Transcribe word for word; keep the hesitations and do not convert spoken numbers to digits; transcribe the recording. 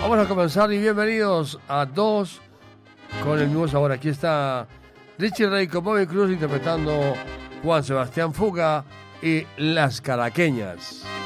Vamos a comenzar y bienvenidos a Dos con el mismo sabor. Aquí está Richie Ray con Bobby Cruz interpretando Juan Sebastián Fuga y Las Caraqueñas.